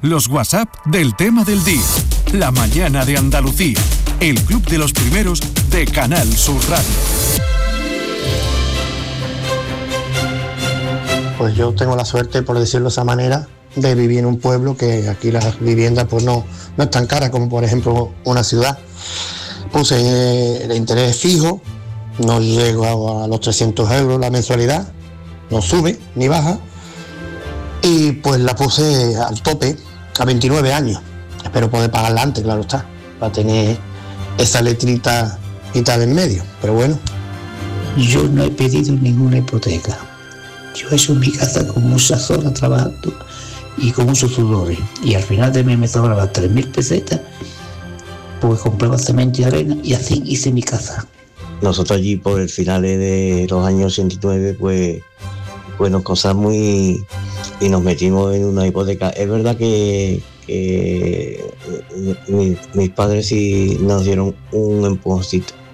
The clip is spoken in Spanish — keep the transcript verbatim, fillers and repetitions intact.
Los WhatsApp del tema del día. La mañana de Andalucía. El club de los primeros de Canal Sur Radio. Pues yo tengo la suerte, por decirlo de esa manera, de vivir en un pueblo que aquí las viviendas pues no, no es tan cara como por ejemplo una ciudad. Puse el interés fijo, no llego a los trescientos euros la mensualidad, no sube ni baja, y pues la puse al tope a veintinueve años. Espero poder pagarla antes, claro está, para tener esa letrita quitada en medio, pero bueno. Yo no he pedido ninguna hipoteca. Yo he hecho mi casa con muchas horas trabajando y con muchos sudores. Y al final de mes me sobraba tres mil pesetas, pues compraba cemento y arena y así hice mi casa. Nosotros allí por el finales de los años ochenta y nueve, pues, pues nos casamos y, y nos metimos en una hipoteca. Es verdad que, que mi, mis padres sí nos dieron un empujoncito,